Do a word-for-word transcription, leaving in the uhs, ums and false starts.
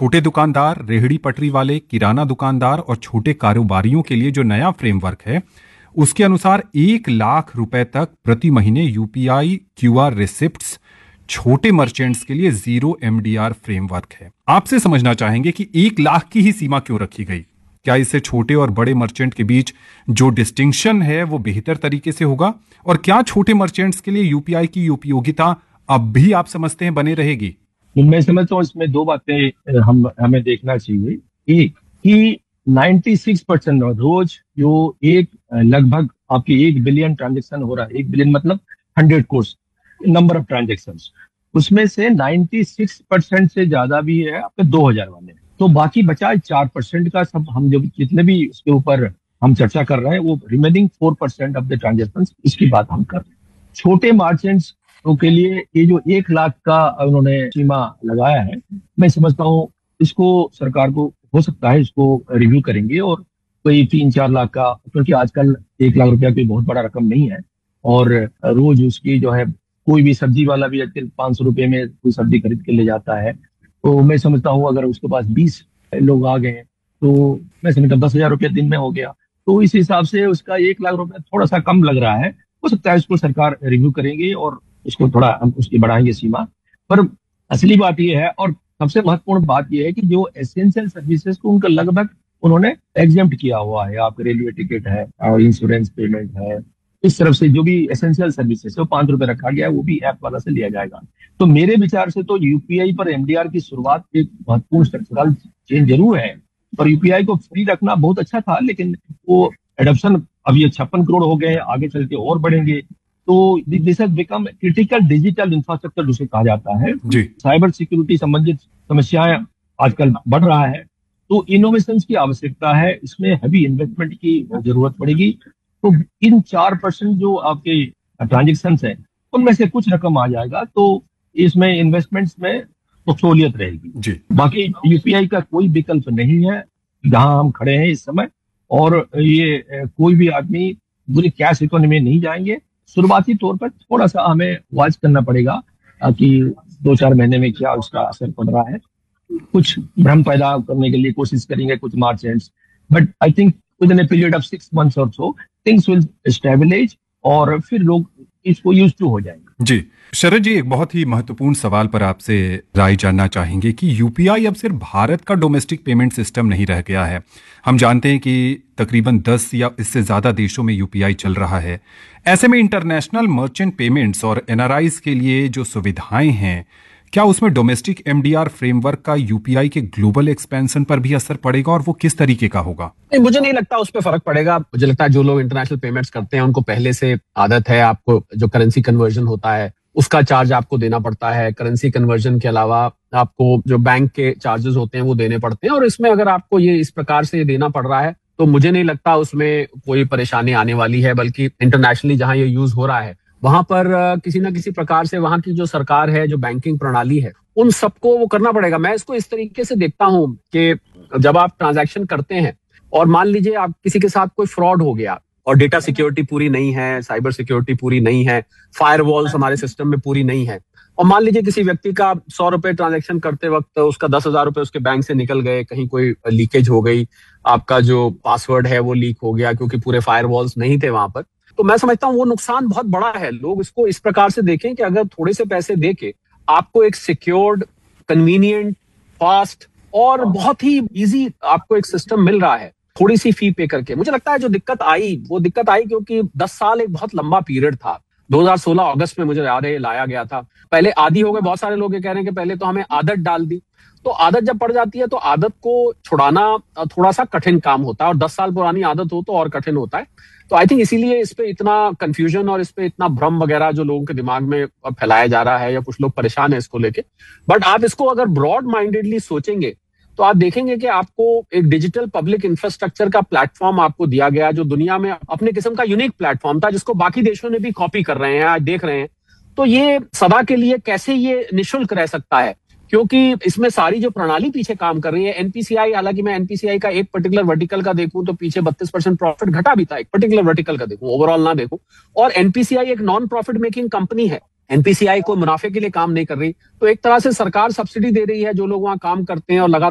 छोटे दुकानदार, रेहड़ी पटरी वाले, किराना दुकानदार और छोटे कारोबारियों के लिए जो नया फ्रेमवर्क है उसके अनुसार एक लाख रुपए तक प्रति महीने यूपीआई क्यूआर रिसिप्ट्स छोटे मर्चेंट्स के लिए जीरो एमडीआर फ्रेमवर्क है। आपसे समझना चाहेंगे कि एक लाख की ही सीमा क्यों रखी गई? क्या इससे छोटे और बड़े मर्चेंट के बीच जो डिस्टिंक्शन है वो बेहतर तरीके से होगा? और क्या छोटे मर्चेंट्स के लिए यूपीआई की उपयोगिता अब भी आप समझते हैं बने रहेगी? मैं समझता हूँ इसमें दो बातें हम हमें देखना चाहिए। एक कि छियानवे परसेंट रोज जो एक लगभग आपकी एक बिलियन ट्रांजेक्शन हो रहा है, एक बिलियन मतलब hundred course number of transaction, उसमें से छियानवे परसेंट से ज्यादा भी है आपके दो हजार वाले। तो बाकी बचा चार परसेंट का सब हम जो जितने भी उसके ऊपर हम चर्चा कर रहे हैं वो remaining four percent of the transaction, इसकी बात हम कर रहे हैं। छोटे मार्चेंट्स के लिए ये जो एक लाख का उन्होंने सीमा लगाया है, मैं समझता हूँ इसको सरकार को हो सकता है इसको रिव्यू करेंगे और कोई तीन चार लाख का, क्योंकि आजकल एक लाख रुपया कोई बहुत बड़ा रकम नहीं है और रोज उसकी जो है कोई भी सब्जी वाला भी आजकल पांच सौ रुपये में कोई सब्जी खरीद के ले जाता है। तो मैं समझता हूँ अगर उसके पास बीस लोग आ गए तो मैं समझता हूँ दस हजार रुपया दिन में हो गया, तो इस हिसाब से उसका एक लाख रुपया थोड़ा सा कम लग रहा है। हो सकता है इसको सरकार रिव्यू करेंगे और इसको थोड़ा हम उसकी बढ़ाएंगे सीमा। पर असली बात यह है और सबसे महत्वपूर्ण बात यह है कि जो एसेंशियल सर्विसेज को उनका लगभग उन्होंने एग्जेम्प्ट किया हुआ है। आप रेलवे टिकट है और इंश्योरेंस पेमेंट है, इस तरफ से जो भी एसेंशियल सर्विसेज है पांच रुपए रखा गया है, वो भी ऐप वाला से लिया जाएगा। तो मेरे विचार से तो यूपीआई पर एमडीआर की शुरुआत एक महत्वपूर्ण स्ट्रक्चरल चेंज जरूर है। और यूपीआई को फ्री रखना बहुत अच्छा था, लेकिन वो एडॉप्शन अब ये छप्पन करोड़ हो गए, आगे चल के और बढ़ेंगे। तो this has become critical digital infrastructure जिसे कहा जाता है। साइबर सिक्योरिटी संबंधित समस्याएं आजकल बढ़ रहा है, तो इनोवेशन की आवश्यकता है, इसमें हैवी इन्वेस्टमेंट की जरूरत पड़ेगी। तो इन चार परसेंट जो आपके ट्रांजेक्शन है उनमें से कुछ रकम आ जाएगा, तो इसमें इन्वेस्टमेंट्स में तो सहूलियत रहेगी जी। बाकी यूपीआई का कोई विकल्प नहीं है जहां हम खड़े हैं इस समय, और ये कोई भी आदमी पूरी कैश इकोनॉमी में नहीं जाएंगे। शुरुआती तौर पर थोड़ा सा हमें वॉच करना पड़ेगा कि दो चार महीने में क्या उसका असर पड़ रहा है। कुछ भ्रम पैदा करने के लिए कोशिश करेंगे कुछ मार्चेंट्स, but I think with in a period of six months और सो थिंग्स विल स्टेबलाइज और फिर लोग इसको यूज टू हो जाएंगे। जी शरद जी, एक बहुत ही महत्वपूर्ण सवाल पर आपसे राय जानना चाहेंगे कि यूपीआई अब सिर्फ भारत का डोमेस्टिक पेमेंट सिस्टम नहीं रह गया है। हम जानते हैं कि तकरीबन दस या इससे ज्यादा देशों में यूपीआई चल रहा है। ऐसे में इंटरनेशनल मर्चेंट पेमेंट्स और एनआरआईज के लिए जो सुविधाएं हैं, क्या उसमें डोमेस्टिक एमडीआर फ्रेमवर्क का यूपीआई के ग्लोबल एक्सपेंशन पर भी असर पड़ेगा और वो किस तरीके का होगा? नहीं, मुझे नहीं लगता उस पर फर्क पड़ेगा। मुझे लगता है जो लोग इंटरनेशनल पेमेंट्स करते हैं उनको पहले से आदत है, आपको जो करेंसी कन्वर्जन होता है उसका चार्ज आपको देना पड़ता है। करेंसी कन्वर्जन के अलावा आपको जो बैंक के चार्जेस होते हैं वो देने पड़ते हैं, और इसमें अगर आपको ये इस प्रकार से देना पड़ रहा है तो मुझे नहीं लगता उसमें कोई परेशानी आने वाली है। बल्कि इंटरनेशनली जहां ये यूज हो रहा है वहां पर किसी ना किसी प्रकार से वहां की जो सरकार है, जो बैंकिंग प्रणाली है, उन सबको वो करना पड़ेगा। मैं इसको इस तरीके से देखता हूं कि जब आप ट्रांजैक्शन करते हैं और मान लीजिए आप किसी के साथ कोई फ्रॉड हो गया और डेटा सिक्योरिटी पूरी नहीं है, साइबर सिक्योरिटी पूरी नहीं है, फायरवॉल्स हमारे सिस्टम में पूरी नहीं है, और मान लीजिए किसी व्यक्ति का सौ रुपए ट्रांजैक्शन करते वक्त उसका दस हजार रुपए उसके बैंक से निकल गए, कहीं कोई लीकेज हो गई, आपका जो पासवर्ड है वो लीक हो गया क्योंकि पूरे फायरवॉल्स नहीं थे वहां पर, तो मैं समझता हूँ वो नुकसान बहुत बड़ा है। लोग इसको इस प्रकार से देखें कि अगर थोड़े से पैसे दे के आपको एक सिक्योर्ड, कन्वीनियंट, फास्ट और बहुत ही इजी आपको एक सिस्टम मिल रहा है थोड़ी सी फी पे करके। मुझे लगता है जो दिक्कत आई वो दिक्कत आई क्योंकि दस साल एक बहुत लंबा पीरियड था। दो हज़ार सोलह अगस्त में मुझे याद है लाया गया था। पहले आदी हो गए, बहुत सारे लोग ये कह रहे हैं कि पहले तो हमें आदत डाल दी, तो आदत जब पड़ जाती है तो आदत को छुड़ाना थोड़ा सा कठिन काम होता है, और दस साल पुरानी आदत हो तो और कठिन होता है। तो आई थिंक इसीलिए इस पे इतना कंफ्यूजन और इस पे इतना भ्रम वगैरह जो लोगों के दिमाग में फैलाया जा रहा है, या कुछ लोग परेशान है इसको लेके। बट आप इसको अगर ब्रॉड माइंडेडली सोचेंगे तो आप देखेंगे कि आपको एक डिजिटल पब्लिक इंफ्रास्ट्रक्चर का प्लेटफॉर्म आपको दिया गया जो दुनिया में अपने किस्म का यूनिक प्लेटफॉर्म था, जिसको बाकी देशों ने भी कॉपी कर रहे हैं, आज देख रहे हैं। तो ये सदा के लिए कैसे ये निःशुल्क रह सकता है, क्योंकि इसमें सारी जो प्रणाली पीछे काम कर रही है। एनपीसीआई, हालांकि मैं एनपीसीआई का एक पर्टिकुलर वर्टिकल का देखूं तो पीछे बत्तीस परसेंट प्रॉफिट घटा भी था, एक पर्टिकुलर वर्टिकल का देखूं, ओवरऑल ना देखूं। और एनपीसीआई एक नॉन प्रॉफिट मेकिंग कंपनी है, एनपीसीआई को मुनाफे के लिए काम नहीं कर रही। तो एक तरह से सरकार सब्सिडी दे रही है जो लोग वहां काम करते हैं और लगातार